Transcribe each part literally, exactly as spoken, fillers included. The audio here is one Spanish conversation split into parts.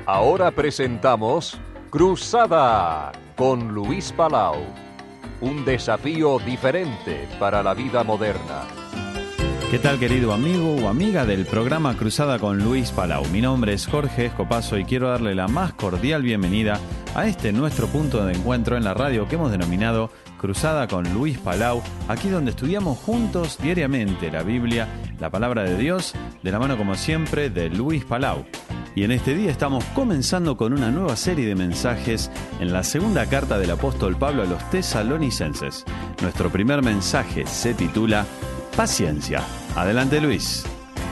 Ahora presentamos Cruzada con Luis Palau. Un desafío diferente para la vida moderna. ¿Qué tal, querido amigo o amiga del programa Cruzada con Luis Palau? Mi nombre es Jorge Escopazo y quiero darle la más cordial bienvenida a este nuestro punto de encuentro en la radio que hemos denominado Cruzada con Luis Palau, aquí donde estudiamos juntos diariamente la Biblia, la Palabra de Dios, de la mano como siempre de Luis Palau. Y en este día estamos comenzando con una nueva serie de mensajes en la segunda carta del apóstol Pablo a los tesalonicenses. Nuestro primer mensaje se titula Paciencia. Adelante, Luis.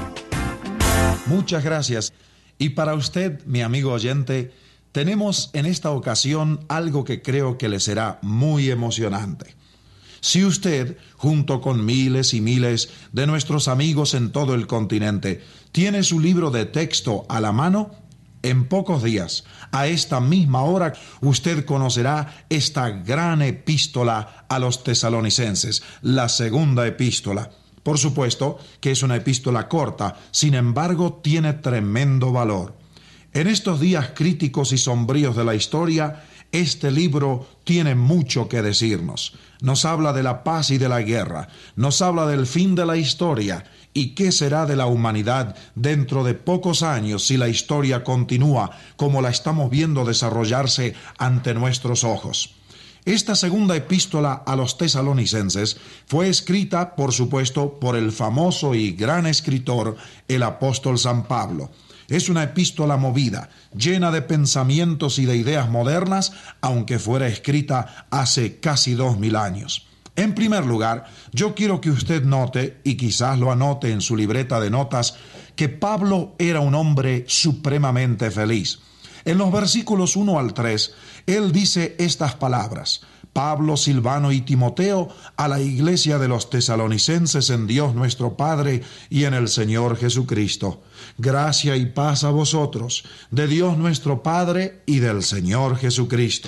Muchas gracias. Y para usted, mi amigo oyente, tenemos en esta ocasión algo que creo que le será muy emocionante. Si usted, junto con miles y miles de nuestros amigos en todo el continente, tiene su libro de texto a la mano, en pocos días, a esta misma hora, usted conocerá esta gran epístola a los tesalonicenses, la segunda epístola. Por supuesto que es una epístola corta, sin embargo tiene tremendo valor. En estos días críticos y sombríos de la historia, este libro tiene mucho que decirnos. Nos habla de la paz y de la guerra, nos habla del fin de la historia y qué será de la humanidad dentro de pocos años si la historia continúa como la estamos viendo desarrollarse ante nuestros ojos. Esta segunda epístola a los tesalonicenses fue escrita, por supuesto, por el famoso y gran escritor, el apóstol San Pablo. Es una epístola movida, llena de pensamientos y de ideas modernas, aunque fuera escrita hace casi dos mil años. En primer lugar, yo quiero que usted note, y quizás lo anote en su libreta de notas, que Pablo era un hombre supremamente feliz. En los versículos uno al tres, él dice estas palabras: Pablo, Silvano y Timoteo, a la iglesia de los tesalonicenses en Dios nuestro Padre y en el Señor Jesucristo. Gracia y paz a vosotros, de Dios nuestro Padre y del Señor Jesucristo.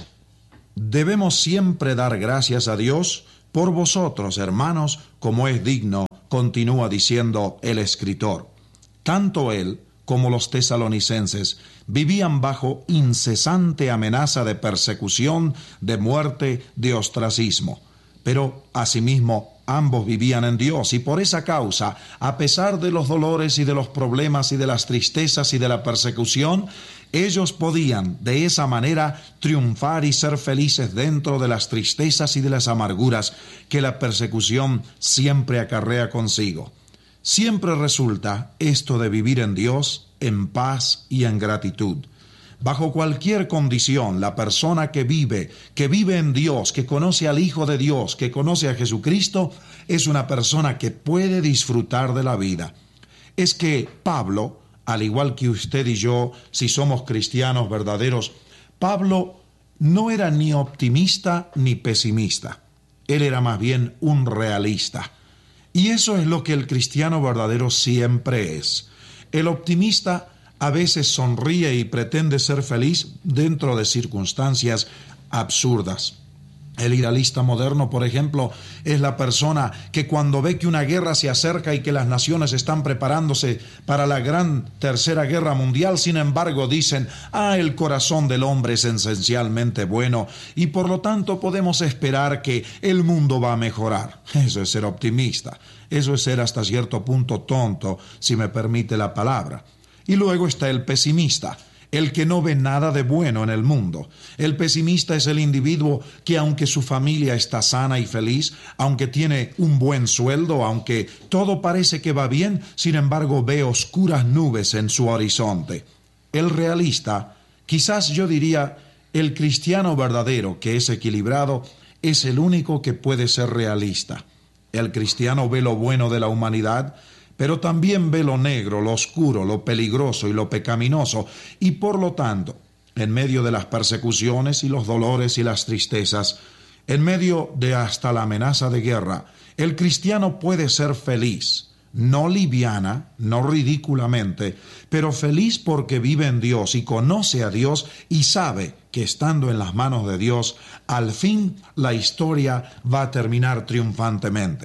Debemos siempre dar gracias a Dios por vosotros, hermanos, como es digno, continúa diciendo el escritor. Tanto él como los tesalonicenses vivían bajo incesante amenaza de persecución, de muerte, de ostracismo. Pero, asimismo, ambos vivían en Dios y por esa causa, a pesar de los dolores y de los problemas y de las tristezas y de la persecución, ellos podían de esa manera triunfar y ser felices dentro de las tristezas y de las amarguras que la persecución siempre acarrea consigo. Siempre resulta esto de vivir en Dios, en paz y en gratitud. Bajo cualquier condición, la persona que vive, que vive en Dios, que conoce al Hijo de Dios, que conoce a Jesucristo, es una persona que puede disfrutar de la vida. Es que Pablo, al igual que usted y yo, si somos cristianos verdaderos, Pablo no era ni optimista ni pesimista. Él era más bien un realista. Y eso es lo que el cristiano verdadero siempre es. El optimista a veces sonríe y pretende ser feliz dentro de circunstancias absurdas. El idealista moderno, por ejemplo, es la persona que cuando ve que una guerra se acerca y que las naciones están preparándose para la gran tercera guerra mundial, sin embargo dicen, ah, el corazón del hombre es esencialmente bueno y por lo tanto podemos esperar que el mundo va a mejorar. Eso es ser optimista, eso es ser hasta cierto punto tonto, si me permite la palabra. Y luego está el pesimista, el que no ve nada de bueno en el mundo. El pesimista es el individuo que, aunque su familia está sana y feliz, aunque tiene un buen sueldo, aunque todo parece que va bien, sin embargo ve oscuras nubes en su horizonte. El realista, quizás yo diría, el cristiano verdadero que es equilibrado, es el único que puede ser realista. El cristiano ve lo bueno de la humanidad, pero también ve lo negro, lo oscuro, lo peligroso y lo pecaminoso, y por lo tanto, en medio de las persecuciones y los dolores y las tristezas, en medio de hasta la amenaza de guerra, el cristiano puede ser feliz, no liviana, no ridículamente, pero feliz porque vive en Dios y conoce a Dios y sabe que estando en las manos de Dios, al fin la historia va a terminar triunfantemente.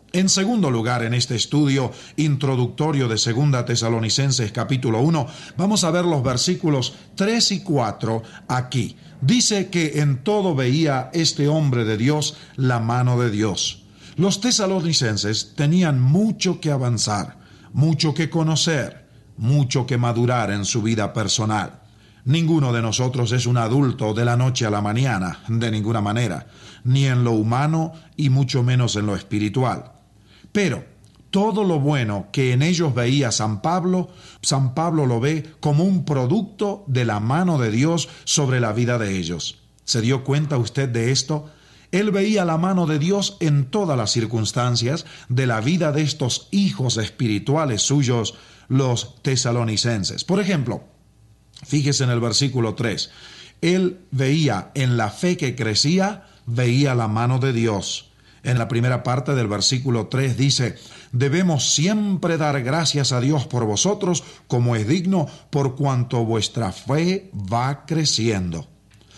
En segundo lugar, en este estudio introductorio de Segunda Tesalonicenses capítulo uno, vamos a ver los versículos tres y cuatro aquí. Dice que en todo veía este hombre de Dios la mano de Dios. Los tesalonicenses tenían mucho que avanzar, mucho que conocer, mucho que madurar en su vida personal. Ninguno de nosotros es un adulto de la noche a la mañana, de ninguna manera, ni en lo humano y mucho menos en lo espiritual. Pero todo lo bueno que en ellos veía San Pablo, San Pablo lo ve como un producto de la mano de Dios sobre la vida de ellos. ¿Se dio cuenta usted de esto? Él veía la mano de Dios en todas las circunstancias de la vida de estos hijos espirituales suyos, los tesalonicenses. Por ejemplo, fíjese en el versículo tres. Él veía en la fe que crecía, veía la mano de Dios. En la primera parte del versículo tres dice, debemos siempre dar gracias a Dios por vosotros, como es digno, por cuanto vuestra fe va creciendo.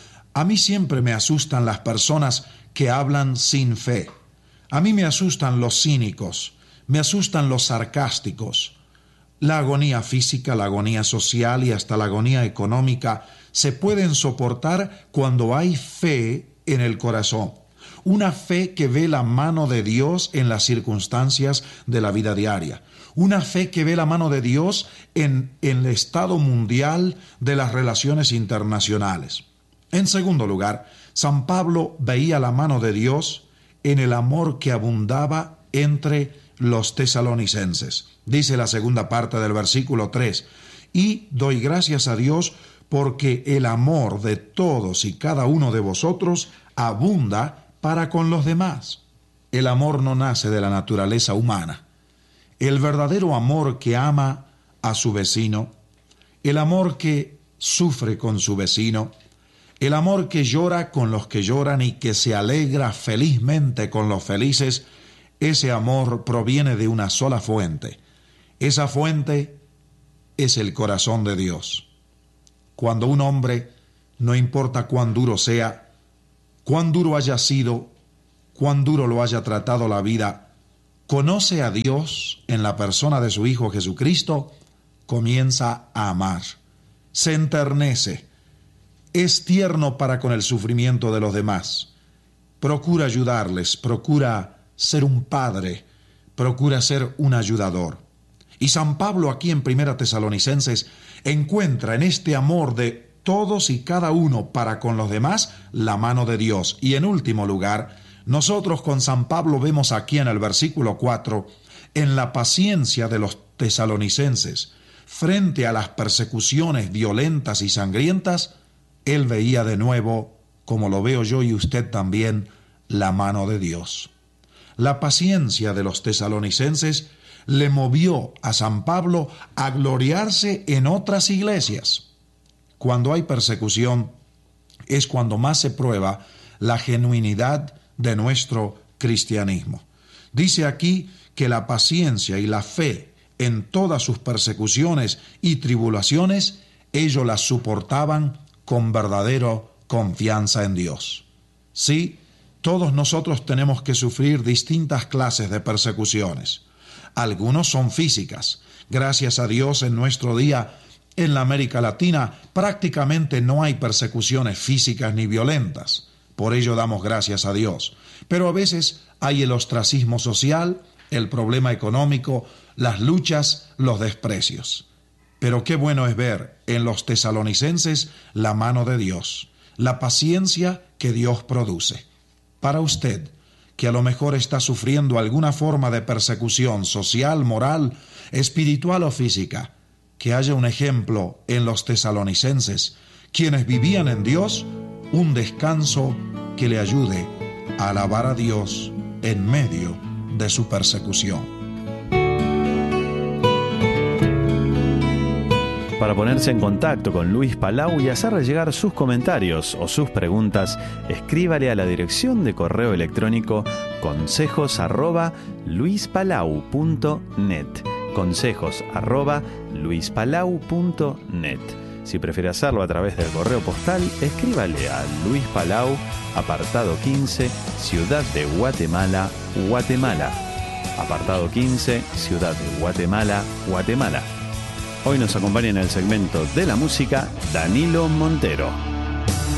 A mí siempre me asustan las personas que hablan sin fe. A mí me asustan los cínicos, me asustan los sarcásticos. La agonía física, la agonía social y hasta la agonía económica se pueden soportar cuando hay fe en el corazón. Una fe que ve la mano de Dios en las circunstancias de la vida diaria. Una fe que ve la mano de Dios en, en el estado mundial de las relaciones internacionales. En segundo lugar, San Pablo veía la mano de Dios en el amor que abundaba entre los tesalonicenses. Dice la segunda parte del versículo tres, y doy gracias a Dios porque el amor de todos y cada uno de vosotros abunda para con los demás. El amor no nace de la naturaleza humana. El verdadero amor que ama a su vecino, el amor que sufre con su vecino, el amor que llora con los que lloran y que se alegra felizmente con los felices, ese amor proviene de una sola fuente. Esa fuente es el corazón de Dios. Cuando un hombre, no importa cuán duro sea, cuán duro haya sido, cuán duro lo haya tratado la vida, conoce a Dios en la persona de su Hijo Jesucristo, comienza a amar, se enternece, es tierno para con el sufrimiento de los demás, procura ayudarles, procura ser un padre, procura ser un ayudador. Y San Pablo aquí en Primera Tesalonicenses encuentra en este amor de todos y cada uno para con los demás la mano de Dios. Y en último lugar, nosotros con San Pablo vemos aquí en el versículo cuatro, en la paciencia de los tesalonicenses frente a las persecuciones violentas y sangrientas, él veía de nuevo, como lo veo yo y usted también, la mano de Dios. La paciencia de los tesalonicenses le movió a San Pablo a gloriarse en otras iglesias. Cuando hay persecución es cuando más se prueba la genuinidad de nuestro cristianismo. Dice aquí que la paciencia y la fe en todas sus persecuciones y tribulaciones, ellos las soportaban con verdadera confianza en Dios. Sí, todos nosotros tenemos que sufrir distintas clases de persecuciones. Algunos son físicas. Gracias a Dios, en nuestro día, en la América Latina, prácticamente no hay persecuciones físicas ni violentas. Por ello damos gracias a Dios. Pero a veces hay el ostracismo social, el problema económico, las luchas, los desprecios. Pero qué bueno es ver en los tesalonicenses la mano de Dios, la paciencia que Dios produce. Para usted, que a lo mejor está sufriendo alguna forma de persecución social, moral, espiritual o física, que haya un ejemplo en los tesalonicenses, quienes vivían en Dios, un descanso que le ayude a alabar a Dios en medio de su persecución. Para ponerse en contacto con Luis Palau y hacerle llegar sus comentarios o sus preguntas, escríbale a la dirección de correo electrónico consejos arroba luispalau punto net. Consejos arroba luispalau punto net. Si prefiere hacerlo a través del correo postal, escríbale a Luis Palau, apartado quince, Ciudad de Guatemala, Guatemala. apartado quince, Ciudad de Guatemala, Guatemala. Hoy nos acompaña en el segmento de la música Danilo Montero.